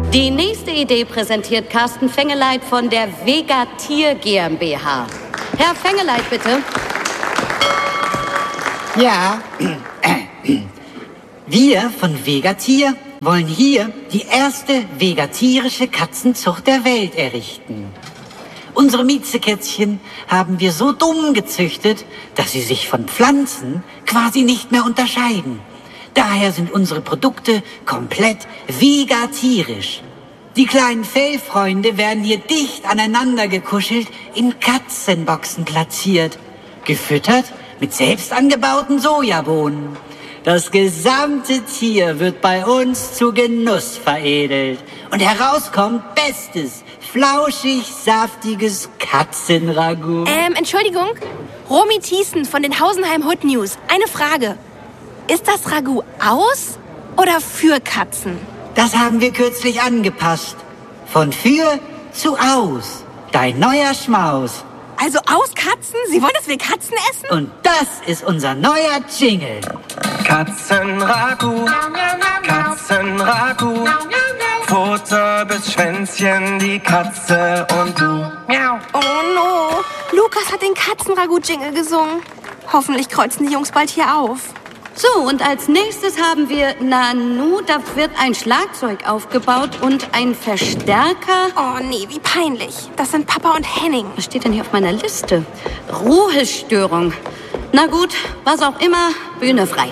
Die nächste Idee präsentiert Carsten Fengeleit von der Vegatier GmbH. Herr Fengeleit, bitte. Ja, wir von Vegatier wollen hier die erste vegatierische Katzenzucht der Welt errichten. Unsere Miezekätzchen haben wir so dumm gezüchtet, dass sie sich von Pflanzen quasi nicht mehr unterscheiden. Daher sind unsere Produkte komplett vegatierisch. Die kleinen Fellfreunde werden hier dicht aneinander gekuschelt in Katzenboxen platziert, gefüttert mit selbst angebauten Sojabohnen. Das gesamte Tier wird bei uns zu Genuss veredelt und herauskommt bestes, flauschig, saftiges Katzenragout. Entschuldigung, Romy Thiessen von den Hausenheim Hood News. Eine Frage. Ist das Ragout aus oder für Katzen? Das haben wir kürzlich angepasst. Von für zu aus. Dein neuer Schmaus. Also aus Katzen? Sie wollen, dass wir Katzen essen? Und das ist unser neuer Jingle. Katzenragout, Katzenragout. Futter bis Schwänzchen, die Katze und du. Miau. Oh no, Lukas hat den Katzenragout-Jingle gesungen. Hoffentlich kreuzen die Jungs bald hier auf. So, und als nächstes haben wir Nanu. Da wird ein Schlagzeug aufgebaut und ein Verstärker. Oh nee, wie peinlich. Das sind Papa und Henning. Was steht denn hier auf meiner Liste? Ruhestörung. Na gut, was auch immer, Bühne frei.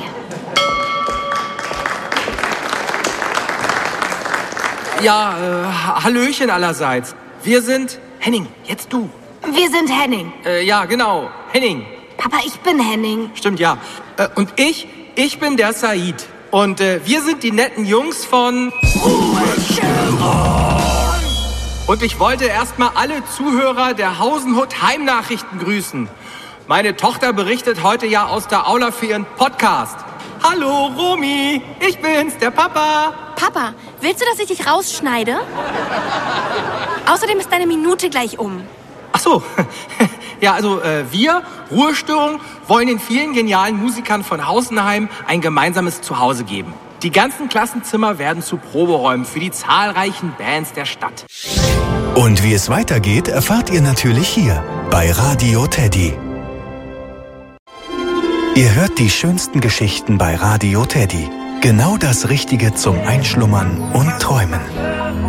Ja, Hallöchen allerseits. Wir sind Henning, jetzt du. Wir sind Henning. Ja, genau, Henning. Papa, ich bin Henning. Stimmt, ja. Und ich bin der Said. Und wir sind die netten Jungs von Ruhestörung. Und ich wollte erstmal alle Zuhörer der Hausenhut Heimnachrichten grüßen. Meine Tochter berichtet heute ja aus der Aula für ihren Podcast. Hallo, Romy, ich bin's, der Papa. Papa, willst du, dass ich dich rausschneide? Außerdem ist deine Minute gleich um. Ach so, ja, also wir, Ruhestörung, wollen den vielen genialen Musikern von Hausenheim ein gemeinsames Zuhause geben. Die ganzen Klassenzimmer werden zu Proberäumen für die zahlreichen Bands der Stadt. Und wie es weitergeht, erfahrt ihr natürlich hier bei Radio Teddy. Ihr hört die schönsten Geschichten bei Radio Teddy. Genau das Richtige zum Einschlummern und Träumen.